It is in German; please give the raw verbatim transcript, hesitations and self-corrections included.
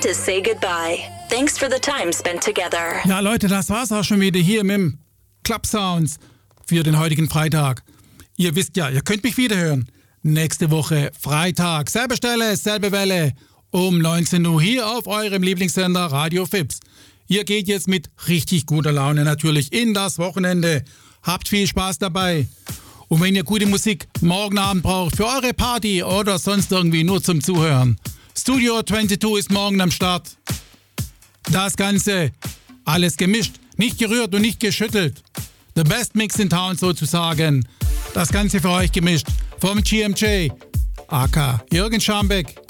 to say goodbye. Thanks for the time spent together. Ja, Leute, das war's auch schon wieder hier mit dem Club Sounds für den heutigen Freitag. Ihr wisst ja, ihr könnt mich wiederhören. Nächste Woche Freitag, selbe Stelle, selbe Welle, um neunzehn Uhr hier auf eurem Lieblingssender Radio Fips. Ihr geht jetzt mit richtig guter Laune natürlich in das Wochenende. Habt viel Spaß dabei. Und wenn ihr gute Musik morgen Abend braucht für eure Party oder sonst irgendwie nur zum Zuhören, Studio zweiundzwanzig ist morgen am Start. Das Ganze, alles gemischt, nicht gerührt und nicht geschüttelt. The best mix in town sozusagen. Das Ganze für euch gemischt vom G M J, aka Jürgen Schambeck.